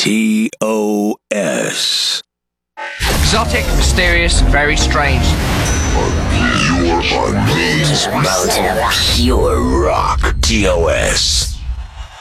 TOS. Exotic, mysterious, very strange. Pure on this mountain of pure rock. TOS.